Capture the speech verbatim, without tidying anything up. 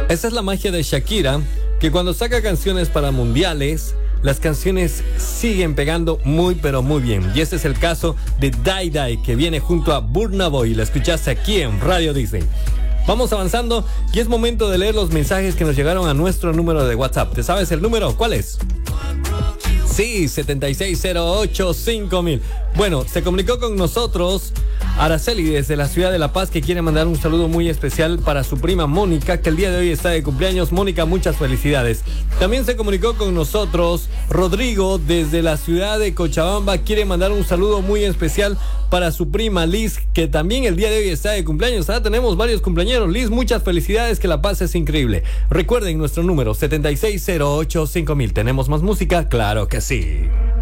Esa es la magia de Shakira, que cuando saca canciones para mundiales, las canciones siguen pegando muy pero muy bien. Y este es el caso de Die Die, que viene junto a Burna Boy. La escuchaste aquí en Radio Disney. Vamos avanzando y es momento de leer los mensajes que nos llegaron a nuestro número de WhatsApp. ¿Te sabes el número? ¿Cuál es? Sí, siete seis cero ocho cinco mil. Bueno, se comunicó con nosotros Araceli desde la ciudad de La Paz, que quiere mandar un saludo muy especial para su prima Mónica, que el día de hoy está de cumpleaños. Mónica, muchas felicidades. También se comunicó con nosotros Rodrigo desde la ciudad de Cochabamba, quiere mandar un saludo muy especial para su prima Liz, que también el día de hoy está de cumpleaños. Ahora tenemos varios cumpleañeros. Liz, muchas felicidades, que la pases increíble. Recuerden nuestro número siete seis cero ocho cinco mil. ¿Tenemos más música? Claro que sí.